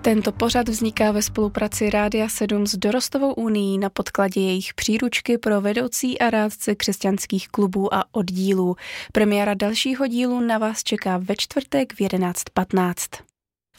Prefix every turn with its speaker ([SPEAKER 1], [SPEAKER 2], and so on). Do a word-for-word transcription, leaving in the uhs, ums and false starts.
[SPEAKER 1] Tento pořad vzniká ve spolupráci Rádia sedm s Dorostovou unií na podkladě jejich příručky pro vedoucí a rádce křesťanských klubů a oddílů. Premiéra dalšího dílu na vás čeká ve čtvrtek v jedenáct patnáct.